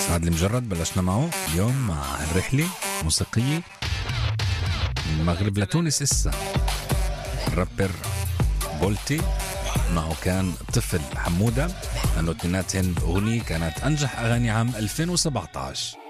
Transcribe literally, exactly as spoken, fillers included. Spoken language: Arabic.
سعد المجرد بلشنا معه اليوم مع الرحلة موسيقية من المغرب لتونس. إسا الرابر بولتي معه كان طفل حمودة، لأنه اثنيناتهن أغنية كانت أنجح أغاني عام ألفين وسبعة عشر.